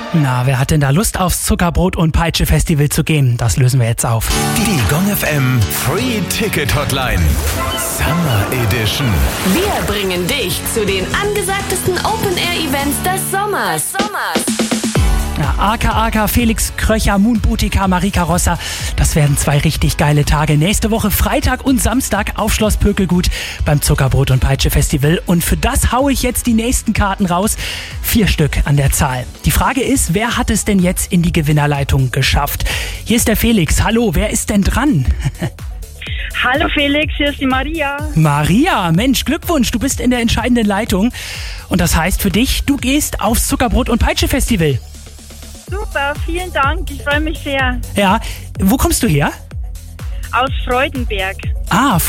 Na, wer hat denn da Lust aufs Zuckerbrot- und Peitsche-Festival zu gehen? Das lösen wir jetzt auf. Die Gong FM Free Ticket Hotline. Summer Edition. Wir bringen dich zu den angesagtesten Open-Air-Events des Sommers. Ja, aka Felix Kröcher, Moon Boutica, Marika Rosser. Das werden 2 richtig geile Tage. Nächste Woche Freitag und Samstag auf Schloss Pökelgut beim Zuckerbrot- und Peitsche-Festival. Und für das haue ich jetzt die nächsten Karten raus. 4 Stück an der Zahl. Die Frage ist, wer hat es denn jetzt in die Gewinnerleitung geschafft? Hier ist der Felix. Hallo, wer ist denn dran? Hallo Felix, hier ist die Maria. Maria, Mensch, Glückwunsch, du bist in der entscheidenden Leitung. Und das heißt für dich, du gehst aufs Zuckerbrot- und Peitsche-Festival. Super, vielen Dank, ich freue mich sehr. Ja, wo kommst du her? Aus Freudenberg. Ah,